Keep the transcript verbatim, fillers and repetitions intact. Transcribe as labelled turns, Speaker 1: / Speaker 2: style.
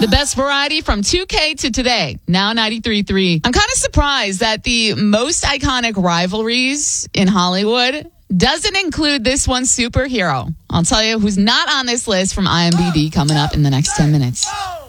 Speaker 1: The best variety from two K to today, now ninety-three point three. I'm kind of surprised that the most iconic rivalries in Hollywood doesn't include this one superhero. I'll tell you who's not on this list from I M D B coming up in the next ten minutes.